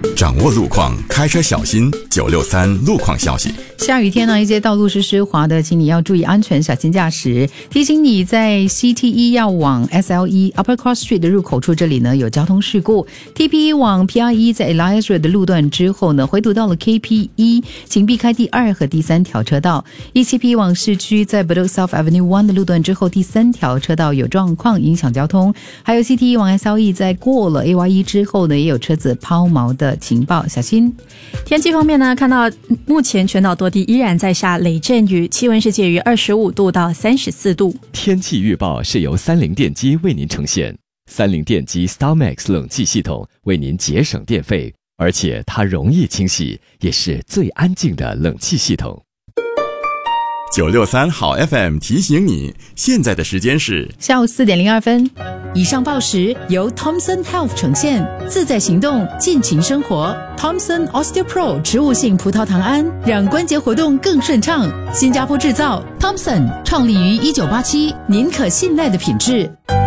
掌握路况，开车小心。963路况消息。 下雨天呢，一些道路是湿滑的，请你要注意安全，小心驾驶。提醒你，在 CT1 要往 SL1 Upper Cross Street 的入口处，这里呢有交通事故。TP1 往 PR1 在 Elias Road 的路段之后呢，回堵到了 KP1， 请避开第2和第3条车道。171往市区在 Bedok South Avenue 1的路段之后，第3条车道有状况，影响交通。还有 CT1 往 SLE 在过了 AY1 之后呢，也有车子抛锚的情报，小心。 天气方面呢，看到目前全岛多地依然在下雷阵雨，气温是介于25度到34度。 天气预报是由三菱电机为您呈现。三菱电机 StarMax 冷气系统为您节省电费，而且它容易清洗，也是最安静的冷气系统。 963好 FM 提醒你，现在的时间是下午4点02分。以上报时由 Thomson Health 呈现，自在行动，尽情生活。Thomson OsteoPro 植物性葡萄糖胺，让关节活动更顺畅。新加坡制造 ，Thomson 创立于1987，您可信赖的品质。